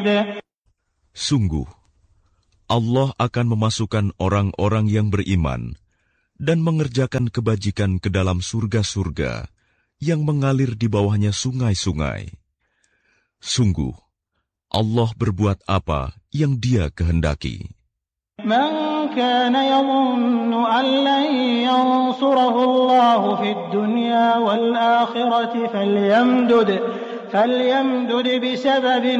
حميد. Sungguh, Allah akan memasukkan orang-orang yang beriman dan mengerjakan kebajikan ke dalam surga-surga yang mengalir di bawahnya sungai-sungai. Sungguh, Allah berbuat apa yang Dia kehendaki. من كان يظن أن لن ينصره الله في الدنيا والآخرة فليمدد بسبب